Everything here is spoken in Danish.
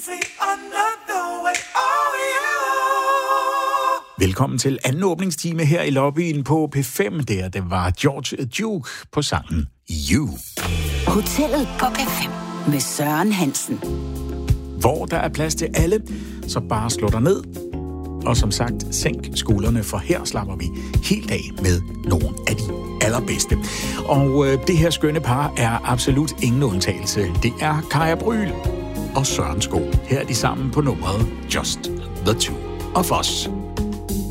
Velkommen til anden åbningstime her i lobbyen på P5. Det var George Duke på sangen You. Hotellet på P5 med Søren Hansen. Hvor der er plads til alle, så bare slå dig ned. Og som sagt, sænk skuldrene, for her slapper vi helt af med nogle af de allerbedste. Og det her skønne par er absolut ingen undtagelse. Det er Kaja Bryl og Søren Sko. Her er de sammen på nummeret Just the Two of Us.